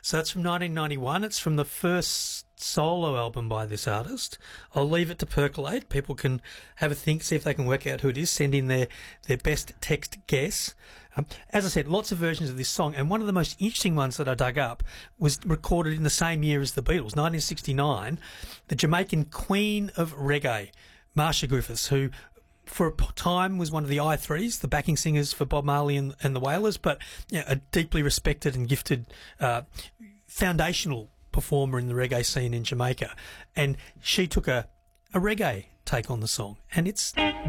So it's from 1991. It's from the first solo album by this artist. I'll leave it to percolate. People can have a think, see if they can work out who it is, send in their best text guess. As I said, lots of versions of this song, and one of the most interesting ones that I dug up was recorded in the same year as the Beatles, 1969. The Jamaican queen of reggae, Marcia Griffiths, who for a time was one of the I3s, the backing singers for Bob Marley and the Wailers, but a deeply respected and gifted foundational performer in the reggae scene in Jamaica. And she took a reggae take on the song, and it's